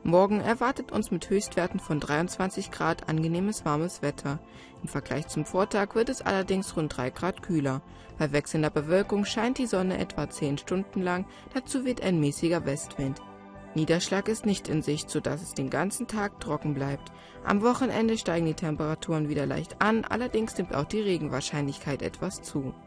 Morgen erwartet uns mit Höchstwerten von 23 Grad angenehmes warmes Wetter. Im Vergleich zum Vortag wird es allerdings rund 3 Grad kühler. Bei wechselnder Bewölkung scheint die Sonne etwa 10 Stunden lang, dazu weht ein mäßiger Westwind. Niederschlag ist nicht in Sicht, sodass es den ganzen Tag trocken bleibt. Am Wochenende steigen die Temperaturen wieder leicht an, allerdings nimmt auch die Regenwahrscheinlichkeit etwas zu.